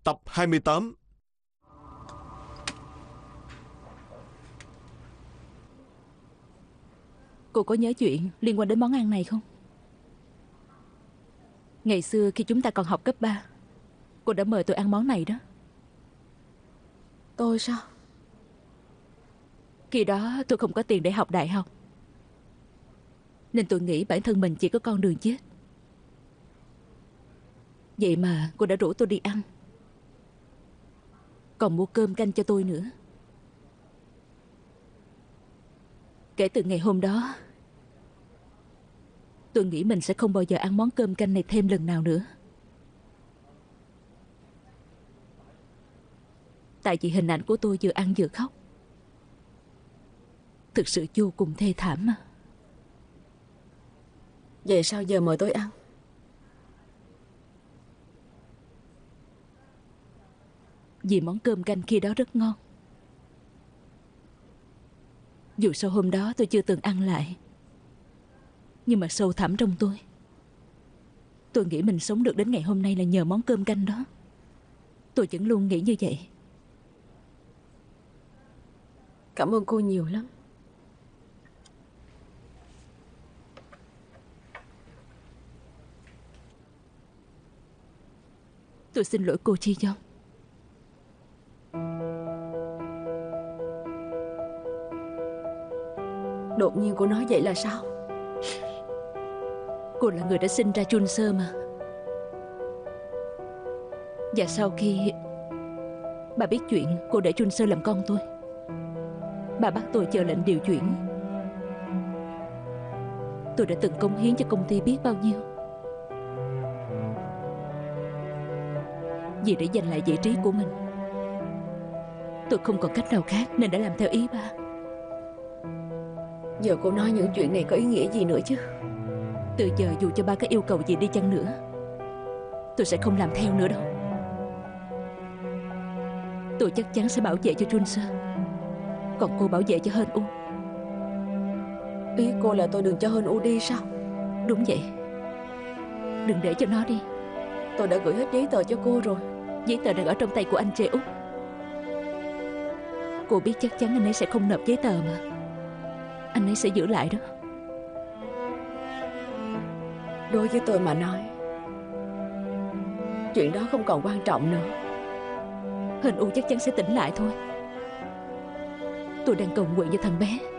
Tập 28. Cô có nhớ chuyện liên quan đến món ăn này không? Ngày xưa khi chúng ta còn học cấp 3, cô đã mời tôi ăn món này đó. Tôi sao? Khi đó tôi không có tiền để học đại học, nên tôi nghĩ bản thân mình chỉ có con đường chết. Vậy mà cô đã rủ tôi đi ăn, còn mua cơm canh cho tôi nữa. Kể từ ngày hôm đó, tôi nghĩ mình sẽ không bao giờ ăn món cơm canh này thêm lần nào nữa. Tại vì hình ảnh của tôi vừa ăn vừa khóc, thực sự vô cùng thê thảm mà. Vậy sao giờ mời tôi ăn? Vì món cơm canh khi đó rất ngon. Dù sau hôm đó tôi chưa từng ăn lại, nhưng mà sâu thẳm trong tôi nghĩ mình sống được đến ngày hôm nay là nhờ món cơm canh đó. Tôi vẫn luôn nghĩ như vậy. Cảm ơn cô nhiều lắm. Tôi xin lỗi cô Chi Dông. Đột nhiên cô nói vậy là sao? Cô là người đã sinh ra Chun Sơ mà. Và sau khi bà biết chuyện cô để Chun Sơ làm con tôi, bà bắt tôi chờ lệnh điều chuyển. Tôi đã từng cống hiến cho công ty biết bao nhiêu, vì để giành lại vị trí của mình. Tôi không còn cách nào khác nên đã làm theo ý ba. Giờ cô nói những chuyện này có ý nghĩa gì nữa chứ? Từ giờ dù cho ba có yêu cầu gì đi chăng nữa, tôi sẽ không làm theo nữa đâu. Tôi chắc chắn sẽ bảo vệ cho Chun Sơ, còn cô bảo vệ cho Hên U. Ý cô là tôi đừng cho Hên U đi sao? Đúng vậy. Đừng để cho nó đi. Tôi đã gửi hết giấy tờ cho cô rồi. Giấy tờ đang ở trong tay của anh trai Út. Cô biết chắc chắn anh ấy sẽ không nộp giấy tờ mà. Anh ấy sẽ giữ lại đó. Đối với tôi mà nói, chuyện đó không còn quan trọng nữa. Hên U chắc chắn sẽ tỉnh lại thôi. Tôi đang cầu nguyện cho thằng bé.